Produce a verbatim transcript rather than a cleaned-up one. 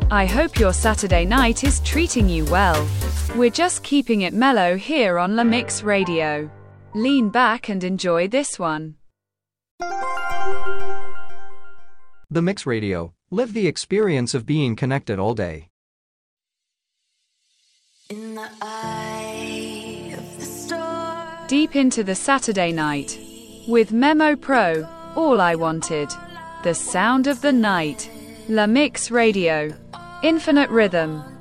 I hope your Saturday night is treating you well. We're just keeping it mellow here on La Mix Radio. Lean back and enjoy this one. The Mix Radio. Live the experience of being connected all day. In the eye of the storm. Deep into the Saturday night. With Memo Pro, All I Wanted. The sound of the night. La Mix Radio. Infinite rhythm.